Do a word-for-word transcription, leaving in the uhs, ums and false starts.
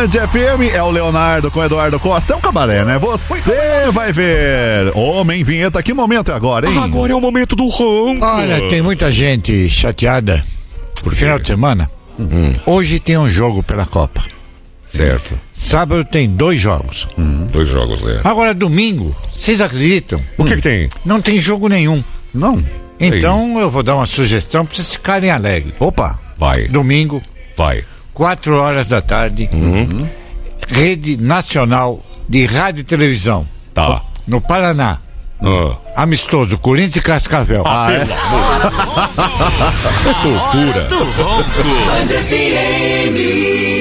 Band F M, é o Leonardo com o Eduardo Costa, é um cabaré, né? Você vai ver. Homem Vinheta, que momento é agora, hein? Agora é o momento do rango. Olha, tem muita gente chateada por final de semana. Hum. Hoje tem um jogo pela Copa. Certo. Sábado tem dois jogos. Hum. Dois jogos, né? Agora, domingo, vocês acreditam? O que que tem? Não tem jogo nenhum. Não. Então eu vou dar uma sugestão pra vocês ficarem alegres. Opa. Vai. Domingo, Vai. quatro horas da tarde, Uhum. Rede Nacional de Rádio e Televisão, Tá. no Paraná. Ah. Amistoso, Corinthians e Cascavel. Ah, é? É tortura. Band F M.